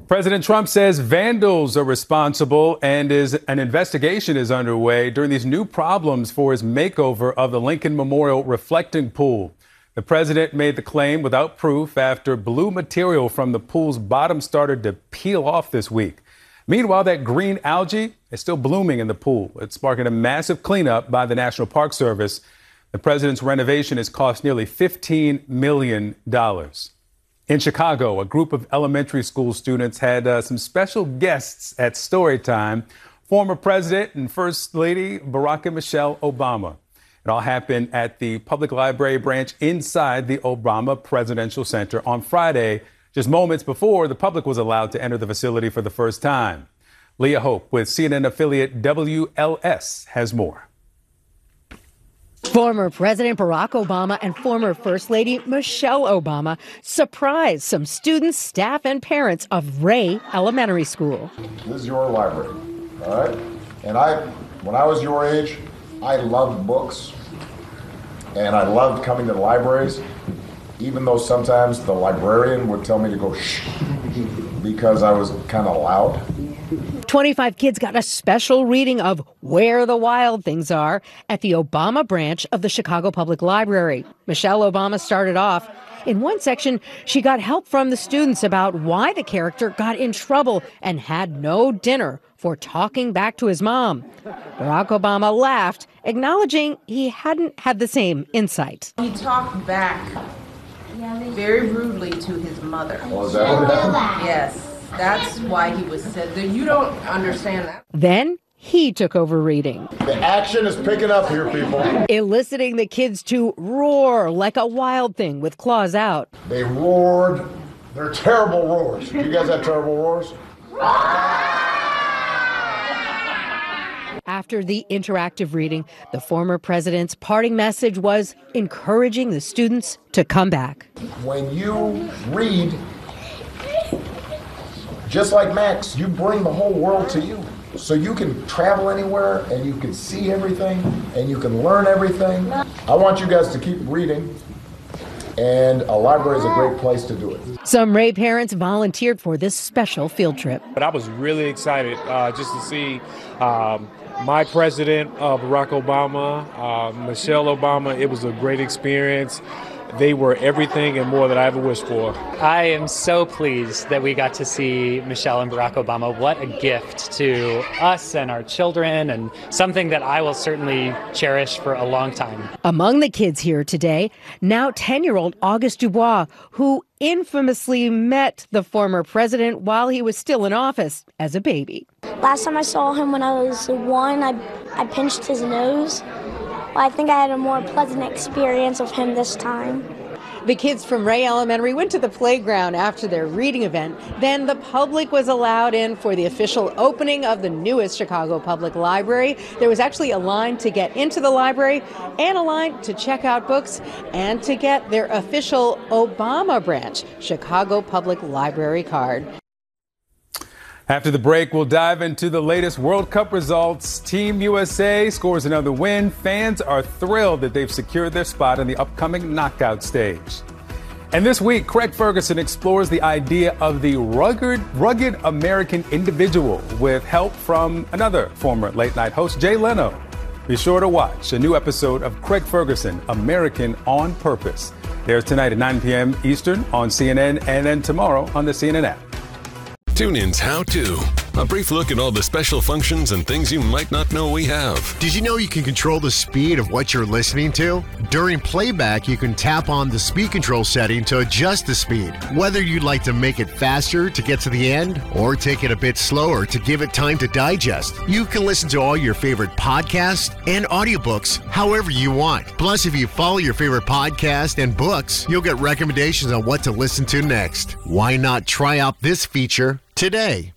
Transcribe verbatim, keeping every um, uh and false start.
President Trump says vandals are responsible and is an investigation is underway during these new problems for his makeover of the Lincoln Memorial reflecting pool. The president made the claim without proof after blue material from the pool's bottom started to peel off this week. Meanwhile, that green algae is still blooming in the pool. It's sparking a massive cleanup by the National Park Service. The president's renovation has cost nearly fifteen million dollars. In Chicago, a group of elementary school students had uh, some special guests at story time. Former President and First Lady Barack and Michelle Obama. It all happened at the Public Library branch inside the Obama Presidential Center on Friday, just moments before the public was allowed to enter the facility for the first time. Leah Hope with C N N affiliate W L S has more. Former President Barack Obama and former First Lady Michelle Obama surprised some students, staff, and parents of Ray Elementary School. This is your library, all right? And I, when I was your age, I loved books, and I loved coming to the libraries, even though sometimes the librarian would tell me to go shh, because I was kind of loud. twenty-five kids got a special reading of Where the Wild Things Are at the Obama branch of the Chicago Public Library. Michelle Obama started off. In one section, she got help from the students about why the character got in trouble and had no dinner for talking back to his mom. Barack Obama laughed, acknowledging he hadn't had the same insight. He talked back very rudely to his mother. Oh, is that what happened? Yes. That's why he was said that. You don't understand that. Then he took over reading. The action is picking up here, people. Eliciting the kids to roar like a wild thing with claws out. They roared. They're terrible roars. Do you guys have terrible roars? After the interactive reading, the former president's parting message was encouraging the students to come back. When you read, just like Max, you bring the whole world to you. So you can travel anywhere and you can see everything and you can learn everything. I want you guys to keep reading, and a library is a great place to do it. Some Ray parents volunteered for this special field trip. But I was really excited uh, just to see um, my president, uh, Barack Obama, uh, Michelle Obama. It was a great experience. They were everything and more that I ever wished for. I am so pleased that we got to see Michelle and Barack Obama. What a gift to us and our children, and something that I will certainly cherish for a long time. Among the kids here today, now ten-year-old Auguste Dubois, who infamously met the former president while he was still in office as a baby. Last time I saw him when I was one, I, I pinched his nose. I think I had a more pleasant experience of him this time. The kids from Ray Elementary went to the playground after their reading event. Then the public was allowed in for the official opening of the newest Chicago Public Library. There was actually a line to get into the library and a line to check out books and to get their official Obama branch Chicago Public Library card. After the break, we'll dive into the latest World Cup results. Team U S A scores another win. Fans are thrilled that they've secured their spot in the upcoming knockout stage. And this week, Craig Ferguson explores the idea of the rugged, rugged American individual with help from another former late-night host, Jay Leno. Be sure to watch a new episode of Craig Ferguson, American on Purpose. There's tonight at nine p.m. Eastern on C N N, and then tomorrow on the C N N app. TuneIn's How To. A brief look at all the special functions and things you might not know we have. Did you know you can control the speed of what you're listening to? During playback, you can tap on the speed control setting to adjust the speed. Whether you'd like to make it faster to get to the end or take it a bit slower to give it time to digest, you can listen to all your favorite podcasts and audiobooks however you want. Plus, if you follow your favorite podcast and books, you'll get recommendations on what to listen to next. Why not try out this feature today?